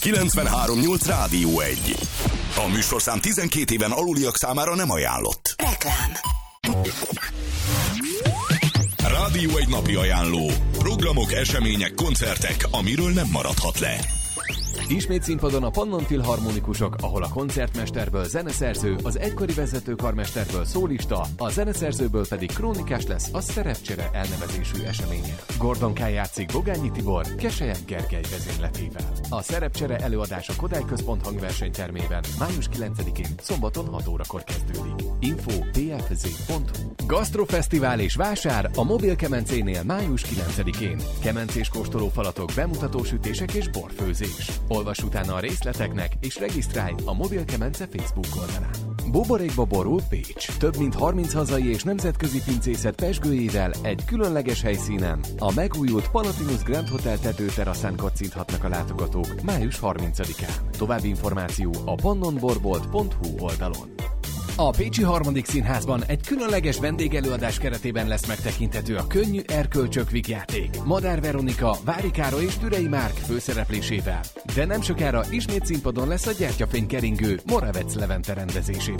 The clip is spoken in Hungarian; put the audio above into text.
93.8 Rádió 1. A műsorszám 12 éven aluliak számára nem ajánlott. Reklám. Rádió 1 napi ajánló. Programok, események, koncertek, amiről nem maradhat le. Ismét színpadon a Pannon Filharmonikusok, ahol a koncertmesterből zeneszerző, az egykori vezetőkarmesterből szólista, a zeneszerzőből pedig krónikás lesz a Szerepcsere elnevezésű eseménye. Gordon K. játszik Bogányi Tibor, Keselyek Gergely vezényletével. A Szerepcsere előadás a Kodály Központ hangversenytermében május 9-én szombaton 6 órakor kezdődik. Info pfz.hu. Gasztrofesztivál és vásár a Mobil Kemencénél május 9-én. Kemencés kóstolófalatok, bemutatósütések és borfőzés. Olvass utána a részleteknek és regisztrálj a Mobil Kemence Facebook oldalán. Buborékba borul Pécs. Több mint 30 hazai és nemzetközi pincészet pezsgőjével egy különleges helyszínen, a megújult Palatinus Grand Hotel tetőteraszán kacinthatnak a látogatók május 30-án. További információ a pannonborbolt.hu oldalon. A Pécsi Harmadik Színházban egy különleges vendégelőadás keretében lesz megtekinthető a Könnyű erkölcsök vígjáték. Madár Veronika, Vári Károly és Türei Márk főszereplésével. De nem sokára ismét színpadon lesz a Gyertyafény keringő Moravec Levente rendezésében.